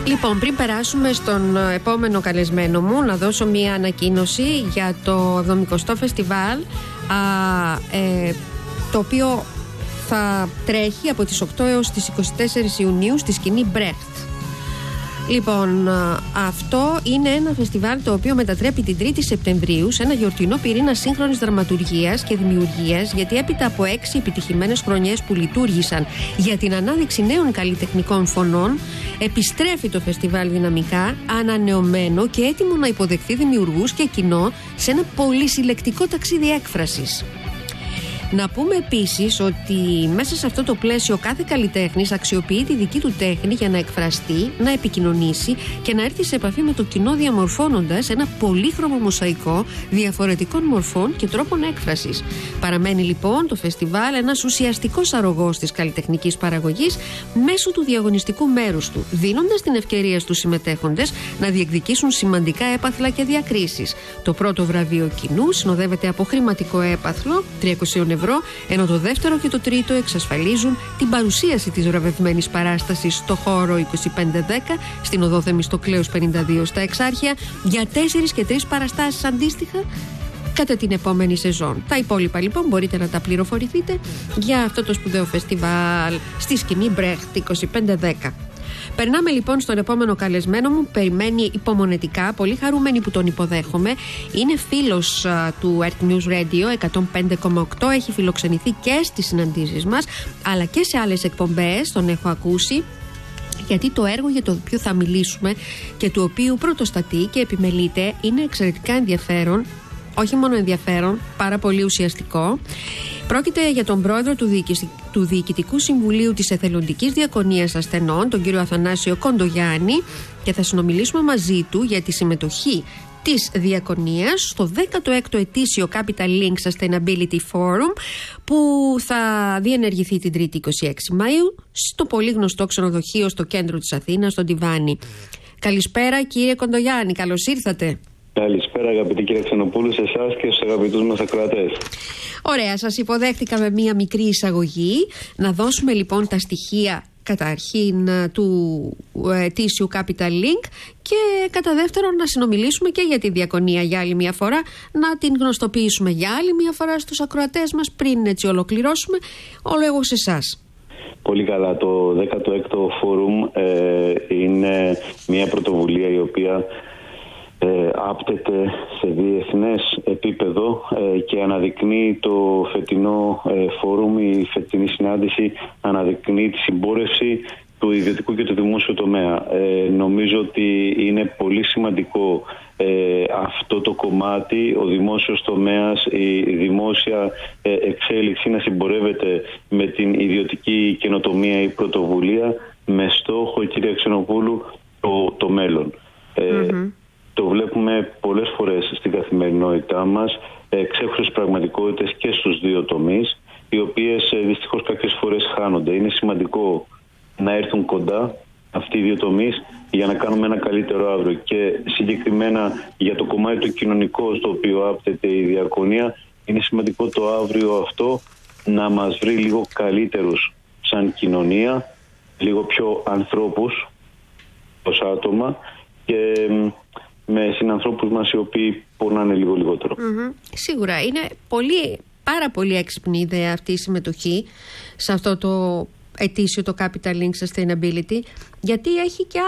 Λοιπόν, πριν περάσουμε στον επόμενο καλεσμένο μου, να δώσω μία ανακοίνωση για το 70ο φεστιβάλ, το οποίο θα τρέχει από τις 8 έως τις 24 Ιουνίου στη σκηνή Brecht. Λοιπόν, αυτό είναι ένα φεστιβάλ το οποίο μετατρέπει την 3η Σεπτεμβρίου σε ένα γιορτινό πυρήνα σύγχρονης δραματουργίας και δημιουργίας, γιατί έπειτα από 6 επιτυχημένες χρονιές που λειτουργήσαν για την ανάδειξη νέων καλλιτεχνικών φωνών, επιστρέφει το φεστιβάλ δυναμικά, ανανεωμένο και έτοιμο να υποδεχθεί δημιουργούς και κοινό σε ένα πολυσυλλεκτικό ταξίδι έκφρασης. Να πούμε επίσης ότι μέσα σε αυτό το πλαίσιο κάθε καλλιτέχνης αξιοποιεί τη δική του τέχνη για να εκφραστεί, να επικοινωνήσει και να έρθει σε επαφή με το κοινό, διαμορφώνοντας ένα πολύχρωμο μοσαϊκό διαφορετικών μορφών και τρόπων έκφρασης. Παραμένει λοιπόν το φεστιβάλ ένας ουσιαστικός αρρωγός της καλλιτεχνικής παραγωγής μέσω του διαγωνιστικού μέρους του, δίνοντας την ευκαιρία στους συμμετέχοντες να διεκδικήσουν σημαντικά έπαθλα και διακρίσεις. Το πρώτο βραβείο κοινού συνοδεύεται από χρηματικό έπαθλο 300 ευρώ, ενώ το δεύτερο και το τρίτο εξασφαλίζουν την παρουσίαση της βραβευμένης παράστασης στο χώρο 2510 στην οδό Θεμιστοκλέους 52 στα Εξάρχεια για 4 και 3 παραστάσεις αντίστοιχα κατά την επόμενη σεζόν. Τα υπόλοιπα λοιπόν μπορείτε να τα πληροφορηθείτε για αυτό το σπουδαίο φεστιβάλ στη σκηνή Brecht 2510. Περνάμε λοιπόν στον επόμενο καλεσμένο μου. Περιμένει υπομονετικά, πολύ χαρούμενη που τον υποδέχομαι. Είναι φίλος του Earth News Radio 105,8. Έχει φιλοξενηθεί και στις συναντήσεις μας, αλλά και σε άλλες εκπομπές τον έχω ακούσει, γιατί το έργο για το οποίο θα μιλήσουμε και του οποίου πρωτοστατεί και επιμελείται είναι εξαιρετικά ενδιαφέρον. Όχι μόνο ενδιαφέρον, πάρα πολύ ουσιαστικό. Πρόκειται για τον πρόεδρο του Διοικητικού Συμβουλίου της Εθελοντικής Διακονίας Ασθενών, τον κύριο Αθανάσιο Κοντογιάννη, και θα συνομιλήσουμε μαζί του για τη συμμετοχή της Διακονίας στο 16ο ετήσιο Capital Link Sustainability Forum, που θα διενεργηθεί την 3η 26 Μαΐου στο πολύ γνωστό ξενοδοχείο στο κέντρο της Αθήνας, στο Ντιβάνι. Καλησπέρα κύριε Κοντογιάννη, καλώς ήρθατε. Καλησπέρα αγαπητή κυρία Ξενοπούλου, σε εσάς και στους αγαπητούς μας ακροατές. Ωραία, σας υποδέχτηκα με μία μικρή εισαγωγή. Να δώσουμε λοιπόν τα στοιχεία καταρχήν του ετήσιου Capital Link και κατά δεύτερον να συνομιλήσουμε και για τη Διακονία για άλλη μια φορά, να την γνωστοποιήσουμε για άλλη μια φορά στους ακροατές μας πριν έτσι ολοκληρώσουμε. Ο λόγος σε εσάς. Πολύ καλά. Το 16ο Φόρουμ είναι μια πρωτοβουλία η οποία άπτεται σε διεθνές επίπεδο και αναδεικνύει το φετινό φόρουμ, η φετινή συνάντηση αναδεικνύει τη συμπόρευση του ιδιωτικού και του δημόσιου τομέα. Νομίζω ότι είναι πολύ σημαντικό αυτό το κομμάτι, ο δημόσιος τομέας, η δημόσια εξέλιξη να συμπορεύεται με την ιδιωτική καινοτομία ή πρωτοβουλία με στόχο, κυρία Ξενοπούλου, το μέλλον. Το βλέπουμε πολλές φορές στην καθημερινότητά μας, ξέχωρες πραγματικότητες και στους δύο τομείς, οι οποίες δυστυχώς κάποιες φορές χάνονται. Είναι σημαντικό να έρθουν κοντά αυτοί οι δύο τομείς για να κάνουμε ένα καλύτερο αύριο. Και συγκεκριμένα για το κομμάτι το κοινωνικό, στο οποίο άπτεται η Διακονία, είναι σημαντικό το αύριο αυτό να μας βρει λίγο καλύτερους σαν κοινωνία, λίγο πιο ανθρώπους ως άτομα και με συνανθρώπους μας οι οποίοι πονάνε λίγο λιγότερο. Σίγουρα είναι πάρα πολύ έξυπνη ιδέα αυτή η συμμετοχή σε αυτό το ετήσιο, το Capital Link Sustainability, γιατί έχει και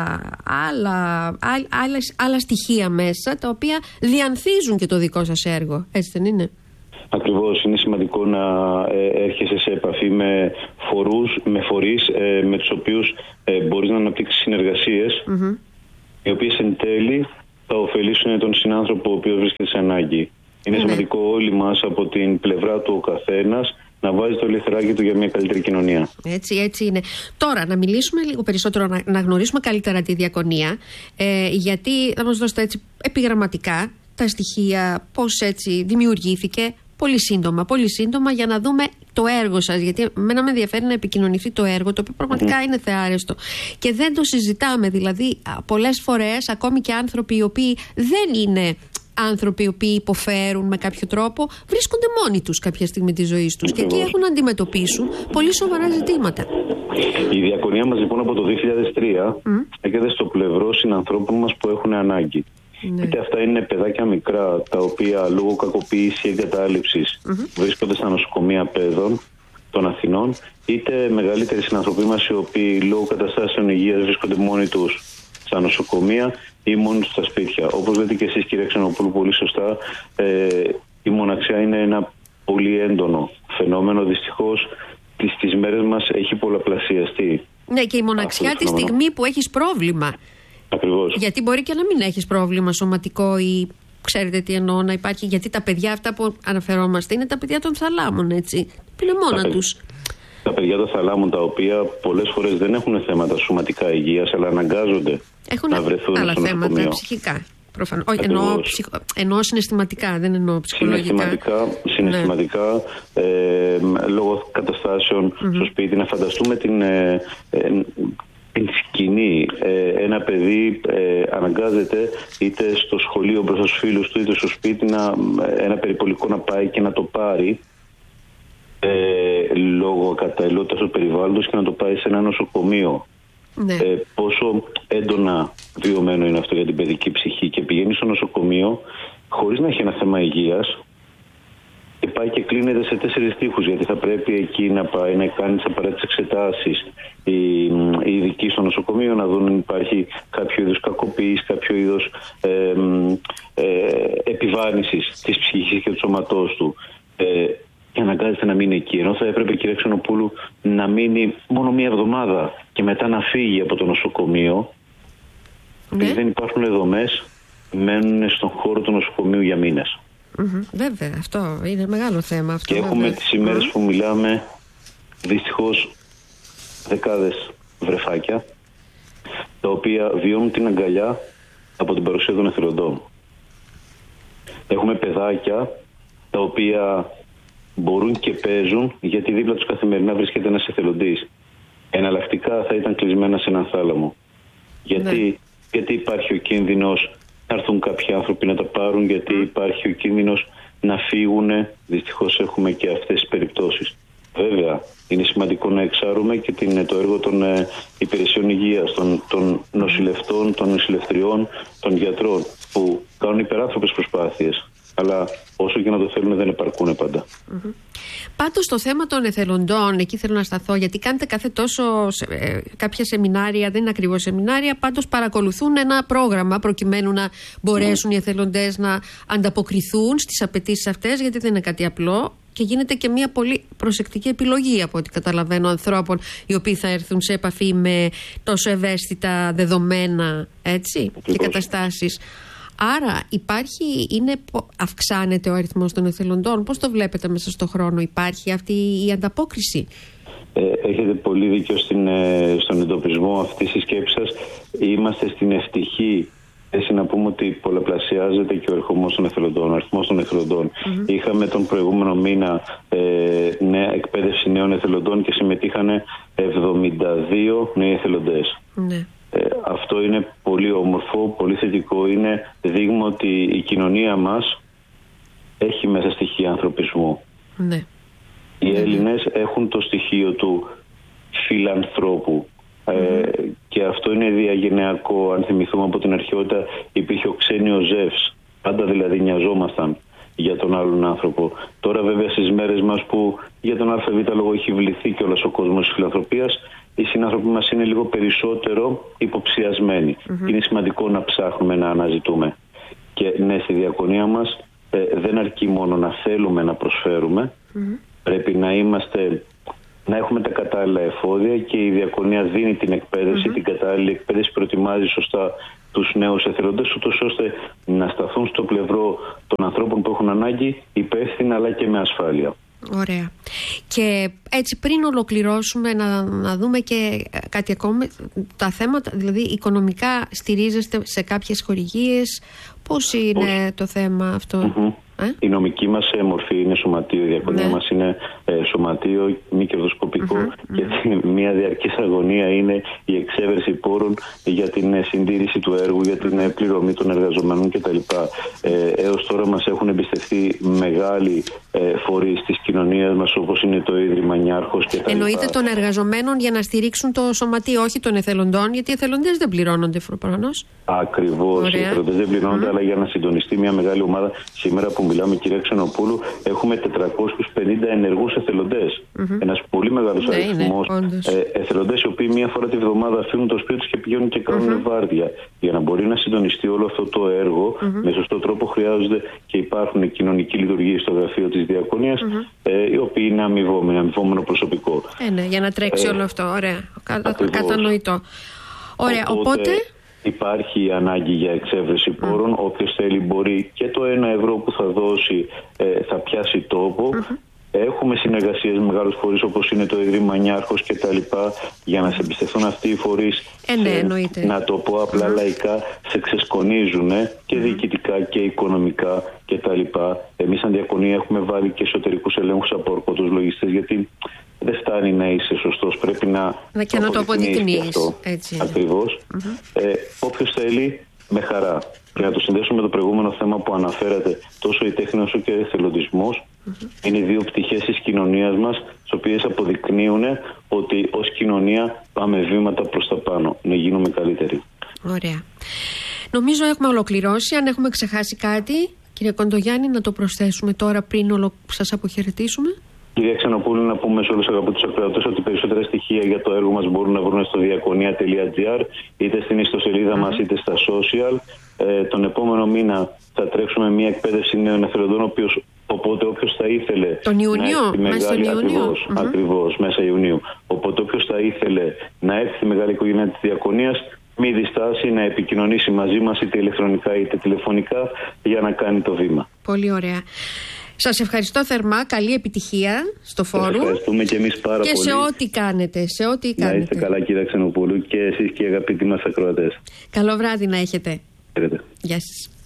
άλλα στοιχεία μέσα, τα οποία διανθίζουν και το δικό σας έργο, έτσι δεν είναι? Ακριβώς, είναι σημαντικό να έρχεσαι σε επαφή με φορείς με τους οποίους μπορείς να αναπτύξεις συνεργασίες, οι οποίες εν τέλει θα ωφελήσουν τον συνάνθρωπο ο οποίος βρίσκεται σε ανάγκη. Είναι σημαντικό όλοι μας από την πλευρά του ο καθένας να βάζει το λιθαράκι του για μια καλύτερη κοινωνία. Έτσι είναι. Τώρα να μιλήσουμε λίγο περισσότερο, να γνωρίσουμε καλύτερα τη Διακονία, γιατί θα μας δώσετε έτσι επιγραμματικά τα στοιχεία, πώς έτσι δημιουργήθηκε, πολύ σύντομα για να δούμε το έργο σας, γιατί εμένα με ενδιαφέρει να επικοινωνηθεί το έργο, το οποίο πραγματικά είναι θεάρεστο και δεν το συζητάμε. Δηλαδή πολλές φορές ακόμη και άνθρωποι οι οποίοι δεν είναι άνθρωποι οι οποίοι υποφέρουν με κάποιο τρόπο, βρίσκονται μόνοι τους κάποια στιγμή της ζωής τους και εκεί έχουν να αντιμετωπίσουν πολύ σοβαρά ζητήματα. Η διακονία μας λοιπόν από το 2003 στέκεται στο πλευρό συνανθρώπων μας που έχουν ανάγκη. Ναι. Είτε αυτά είναι παιδάκια μικρά, τα οποία λόγω κακοποίησης ή εγκατάλειψης βρίσκονται στα νοσοκομεία παιδών των Αθηνών, είτε μεγαλύτεροι συνανθρωποί μας οι οποίοι λόγω καταστάσεων υγείας βρίσκονται μόνοι τους στα νοσοκομεία ή μόνοι τους στα σπίτια. Όπως λέτε και εσείς, κύριε Ξενοπούλου, πολύ σωστά, η μοναξιά είναι ένα πολύ έντονο φαινόμενο. Δυστυχώς στις μέρες μας έχει πολλαπλασιαστεί. Ναι, και η μοναξιά τη στιγμή που έχεις πρόβλημα. Ακριβώς. Γιατί μπορεί και να μην έχεις πρόβλημα σωματικό ή ξέρετε τι εννοώ, να υπάρχει. Γιατί τα παιδιά αυτά που αναφερόμαστε είναι τα παιδιά των θαλάμων, έτσι. Που είναι μόνα τους. Τα παιδιά των θαλάμων, τα οποία πολλές φορές δεν έχουν θέματα σωματικά υγείας, αλλά αναγκάζονται να βρεθούν άλλα στο νοσοκομείο. θέματα ψυχικά. Προφανώς. Όχι, εννοώ συναισθηματικά, δεν εννοώ ψυχολογικά. Συναισθηματικά, λόγω καταστάσεων στο σπίτι. Να φανταστούμε την σκηνή. Ένα παιδί αναγκάζεται είτε στο σχολείο μπροστά στους φίλους του, είτε στο σπίτι ένα περιπολικό να πάει και να το πάρει λόγω καταλληλότητας του περιβάλλοντος και να το πάει σε ένα νοσοκομείο. Ναι. Πόσο έντονα βιωμένο είναι αυτό για την παιδική ψυχή, και πηγαίνει στο νοσοκομείο χωρίς να έχει ένα θέμα υγείας και πάει και κλείνεται σε 4 τοίχους, γιατί θα πρέπει εκεί να πάει να κάνει τις απαραίτητες εξετάσεις οι ειδικοί στο νοσοκομείο, να δουν αν υπάρχει κάποιο είδους κακοποίηση, κάποιο είδος επιβάρυνσης της ψυχής και του σώματός του, και αναγκάζεται να μείνει εκεί. Ενώ θα έπρεπε, κύριε Ξενοπούλου, να μείνει μόνο 1 εβδομάδα και μετά να φύγει από το νοσοκομείο. Επειδή δεν υπάρχουν δομές, μένουν στον χώρο του νοσοκομείου για μήνες. Βέβαια, αυτό είναι μεγάλο θέμα. Αυτό, και έχουμε τις ημέρες που μιλάμε, δυστυχώς, δεκάδες βρεφάκια, τα οποία βιώνουν την αγκαλιά από την παρουσία των εθελοντών. Έχουμε παιδάκια τα οποία μπορούν και παίζουν, γιατί δίπλα τους καθημερινά βρίσκεται ένας εθελοντής. Εναλλακτικά θα ήταν κλεισμένα σε έναν θάλαμο. Γιατί υπάρχει ο κίνδυνος να έρθουν κάποιοι άνθρωποι να τα πάρουν, γιατί υπάρχει ο κίνδυνος να φύγουν. Δυστυχώς έχουμε και αυτές τις περιπτώσεις. Βέβαια, είναι σημαντικό να εξάρουμε και το έργο των υπηρεσιών υγείας, των νοσηλευτών, των νοσηλευτριών, των γιατρών, που κάνουν υπεράνθρωπες προσπάθειες. Αλλά όσο και να το θέλουν, δεν επαρκούν πάντα. Πάντως το θέμα των εθελοντών, εκεί θέλω να σταθώ, γιατί κάνετε κάθε τόσο κάποια σεμινάρια, δεν είναι ακριβώς σεμινάρια, πάντως παρακολουθούν ένα πρόγραμμα προκειμένου να μπορέσουν οι εθελοντές να ανταποκριθούν στις απαιτήσεις αυτές, γιατί δεν είναι κάτι απλό. Και γίνεται και μια πολύ προσεκτική επιλογή, από ό,τι καταλαβαίνω, ανθρώπων οι οποίοι θα έρθουν σε επαφή με τόσο ευαίσθητα δεδομένα, έτσι, και καταστάσεις. Άρα αυξάνεται ο αριθμός των εθελοντών. Πώς το βλέπετε μέσα στον χρόνο, υπάρχει αυτή η ανταπόκριση? Έχετε πολύ δίκιο στον εντοπισμό αυτής της σκέψης σας. Είμαστε στην ευτυχή θέση να πούμε ότι πολλαπλασιάζεται και ο αριθμός των εθελοντών. Είχαμε τον προηγούμενο μήνα νέα εκπαίδευση νέων εθελοντών και συμμετείχαν 72 νέοι εθελοντές. Ναι. Αυτό είναι πολύ όμορφο, πολύ θετικό. Είναι δείγμα ότι η κοινωνία μας έχει μέσα στοιχεία ανθρωπισμού. Ναι. Οι Έλληνες έχουν το στοιχείο του φιλανθρώπου. Και αυτό είναι διαγενειακό. Αν θυμηθούμε από την αρχαιότητα, υπήρχε ο ξένιος Ζεύς. Πάντα δηλαδή νοιαζόμασταν για τον άλλον άνθρωπο. Τώρα βέβαια στις μέρες μας που για τον ΑΒ λόγο έχει βληθεί και όλος ο κόσμος της φιλανθρωπίας, οι συνάνθρωποι μας είναι λίγο περισσότερο υποψιασμένοι. Είναι σημαντικό να ψάχνουμε, να αναζητούμε. Και ναι, στη διακονία μας δεν αρκεί μόνο να θέλουμε να προσφέρουμε. Πρέπει να έχουμε τα κατάλληλα εφόδια, και η διακονία δίνει την εκπαίδευση, την κατάλληλη εκπαίδευση, προετοιμάζει σωστά τους νέους εθελοντές, ούτως ώστε να σταθούν στο πλευρό των ανθρώπων που έχουν ανάγκη, υπεύθυνα αλλά και με ασφάλεια. Ωραία. Και έτσι, πριν ολοκληρώσουμε, να δούμε και κάτι ακόμη, τα θέματα, δηλαδή οικονομικά στηρίζεστε σε κάποιες χορηγίες, πώς είναι το θέμα αυτό? Η νομική μας μορφή είναι σωματείο, η διακονία μας είναι σωματείο, μη κερδοσκοπικό και μια διαρκής αγωνία είναι η εξέβρεση πόρων για την συντήρηση του έργου, για την πληρωμή των εργαζομένων κτλ. Έως τώρα μας έχουν εμπιστευτεί μεγάλοι φορείς της κοινωνίας μας, όπως είναι το Ίδρυμα Νιάρχος κτλ. Εννοείται των εργαζομένων για να στηρίξουν το σωματείο, όχι των εθελοντών, γιατί οι εθελοντές δεν πληρώνονται προφανώς. Ακριβώς, οι εθελοντές δεν πληρώνονται, αλλά για να συντονιστεί μια μεγάλη ομάδα. Σήμερα που μιλάμε, κυρία Ξενοπούλου, έχουμε 450 ενεργούς εθελοντές. Ένας πολύ μεγάλος αριθμός εθελοντές, οι οποίοι μία φορά τη βδομάδα αφήνουν το σπίτι τους και πηγαίνουν και κάνουν βάρδια. Για να μπορεί να συντονιστεί όλο αυτό το έργο, με σωστό τρόπο χρειάζονται και υπάρχουν κοινωνικοί λειτουργοί στο γραφείο της Διακονίας, οι οποίοι είναι αμοιβόμενο προσωπικό. Ναι, για να τρέξει όλο αυτό. Ωραία. Κατανοητό. Ωραία, οπότε υπάρχει ανάγκη για εξέβρεση πόρων. Όποιος θέλει μπορεί, και το 1 ευρώ που θα δώσει θα πιάσει τόπο. Έχουμε συνεργασίες με μεγάλους φορείς, όπως είναι το Ίδρυμα Νιάρχος και τα λοιπά, για να σε εμπιστευτούν αυτοί οι φορείς. Να το πω απλά λαϊκά, σε ξεσκονίζουν και διοικητικά και οικονομικά και τα λοιπά. Εμείς σαν Διακονία έχουμε βάλει και εσωτερικούς ελέγχους από ορκωτούς λογιστές, γιατί δεν φτάνει να είσαι σωστός, πρέπει να το αποδεικνύεις. Ακριβώς. Όποιος θέλει, με χαρά. Και να το συνδέσω με το προηγούμενο θέμα που αναφέρατε, τόσο η τέχνη όσο και ο εθελοντισμός είναι οι δύο πτυχές της κοινωνίας μας, τις οποίες αποδεικνύουν ότι ως κοινωνία πάμε βήματα προς τα πάνω, να γίνουμε καλύτεροι. Ωραία. Νομίζω έχουμε ολοκληρώσει. Αν έχουμε ξεχάσει κάτι, κύριε Κοντογιάννη, να το προσθέσουμε τώρα πριν σας αποχαιρετήσουμε. Κυρία Ξενοπούλου, να πούμε σε όλους τους αγαπητούς ακροατές ότι περισσότερα στοιχεία για το έργο μας μπορούν να βρουν στο diakonia.gr, είτε στην ιστοσελίδα μας είτε στα social. Τον επόμενο μήνα θα τρέξουμε μια εκπαίδευση νέων εθελοντών, οπότε όποιος θα ήθελε. Τον Ιουνίου, Ακριβώς, μέσα Ιουνίου. Οπότε όποιος θα ήθελε να έρθει στη μεγάλη οικογένεια της Διακονίας, μη διστάσει να επικοινωνήσει μαζί μας είτε ηλεκτρονικά είτε τηλεφωνικά για να κάνει το βήμα. Πολύ ωραία. Σας ευχαριστώ θερμά. Καλή επιτυχία στο φόρουμ. Ευχαριστούμε και εμείς πάρα πολύ. Και σε ό,τι κάνετε. Να είστε καλά, κύριε Ξενοπούλου, και εσείς και οι αγαπητοί μας ακροατές. Καλό βράδυ να έχετε. Χαίρετε. Γεια σας.